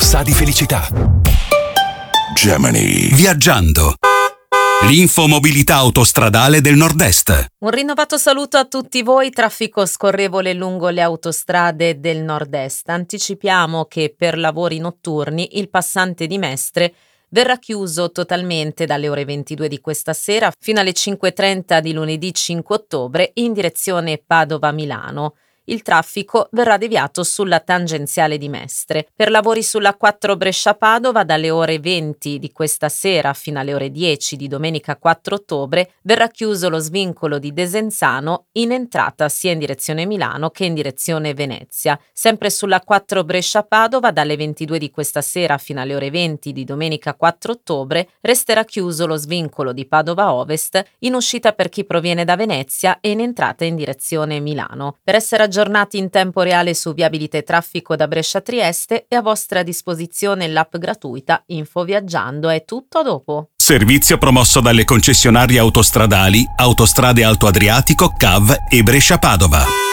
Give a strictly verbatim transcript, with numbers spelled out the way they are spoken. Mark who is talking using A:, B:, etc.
A: sa di felicità. Gemini.
B: Viaggiando. L'infomobilità autostradale del Nord-Est.
C: Un rinnovato saluto a tutti voi, traffico scorrevole lungo le autostrade del Nord-Est. Anticipiamo che per lavori notturni il passante di Mestre verrà chiuso totalmente dalle ore ventidue di questa sera fino alle cinque e trenta di lunedì cinque ottobre in direzione Padova-Milano. Il traffico verrà deviato sulla tangenziale di Mestre. Per lavori sulla quattro Brescia-Padova dalle ore venti di questa sera fino alle ore dieci di domenica quattro ottobre verrà chiuso lo svincolo di Desenzano in entrata sia in direzione Milano che in direzione Venezia. Sempre sulla quattro Brescia-Padova dalle ventidue di questa sera fino alle ore venti di domenica quattro ottobre resterà chiuso lo svincolo di Padova Ovest in uscita per chi proviene da Venezia e in entrata in direzione Milano. Per essere aggiornati in tempo reale su viabilità e traffico da Brescia a Trieste è a vostra disposizione l'app gratuita Info Viaggiando. È tutto, a dopo.
B: Servizio promosso dalle concessionarie autostradali Autostrade Alto Adriatico, C A V e Brescia Padova.